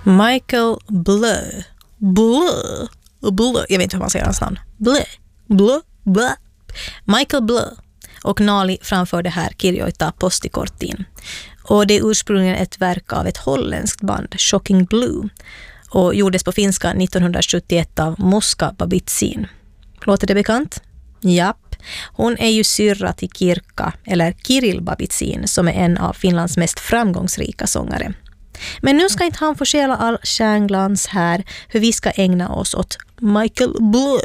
Michael Blö. Jag vet inte hur man säger hans namn. Blö. Michael Blö och Nali framförde här Kirjoittaa postikorttiin. Och det är ursprungligen ett verk av ett holländskt band, Shocking Blue, och gjordes på finska 1971 av Muska Babitsin. Låter det bekant? Japp. Hon är ju syrra till Kirka, eller Kirill Babitsin, som är en av Finlands mest framgångsrika sångare. Men nu ska inte han få stjäla all stjärnglans här, hur vi ska ägna oss åt Michael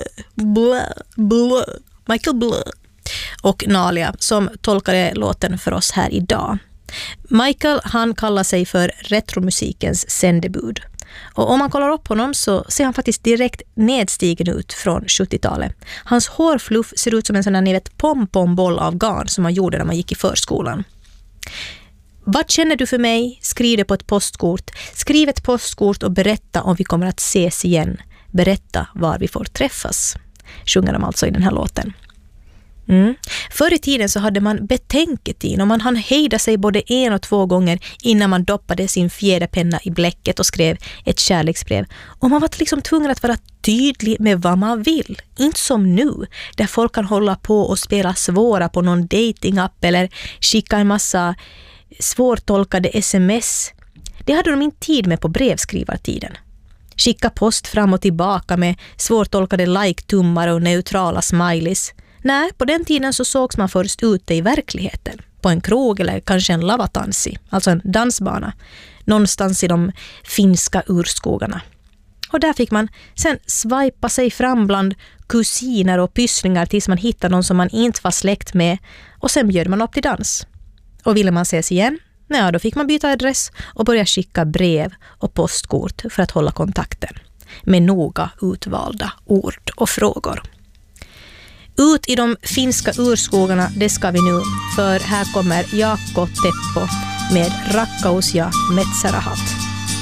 Blö. Michael Blö och Nalia som tolkade låten för oss här idag. Michael, han kallar sig för retromusikens sändebud. Och om man kollar upp honom så ser han faktiskt direkt nedstigen ut från 70-talet. Hans hårfluff ser ut som en sån där, ni vet, pompomboll av garn som man gjorde när man gick i förskolan. Vad känner du för mig? Skriv det på ett postkort. Skriv ett postkort och berätta om vi kommer att ses igen. Berätta var vi får träffas. Sjunger de alltså i den här låten. Förr i tiden så hade man betänketid och man hann hejda sig både 1 och 2 gånger innan man doppade sin fjäderpenna i bläcket och skrev ett kärleksbrev. Och man var liksom tvungen att vara tydlig med vad man vill. Inte som nu, där folk kan hålla på och spela svåra på någon datingapp eller skicka en massa svårtolkade sms. Det hade de inte tid med på brevskrivartiden. Skicka post fram och tillbaka med svårtolkade like-tummar och neutrala smileys. Nej, på den tiden så sågs man först ute i verkligheten. På en krog eller kanske en lavatansi, alltså en dansbana. Någonstans i de finska urskogarna. Och där fick man sen swipa sig fram bland kusiner och pysslingar tills man hittade någon som man inte var släkt med. Och sen bjöd man upp till dans. Och ville man ses igen? Ja, då fick man byta adress och börja skicka brev och postkort för att hålla kontakten. Med noga utvalda ord och frågor. Ut i de finska urskogarna, det ska vi nu. För här kommer Jaakko Teppo med Rakkaus ja Metsärahat.